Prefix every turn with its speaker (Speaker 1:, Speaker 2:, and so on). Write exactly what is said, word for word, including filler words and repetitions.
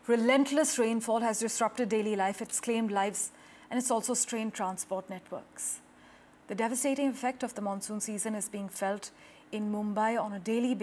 Speaker 1: Relentless rainfall has disrupted daily life, it's claimed lives, and it's also strained transport networks. The devastating effect of the monsoon season is being felt in Mumbai on a daily basis.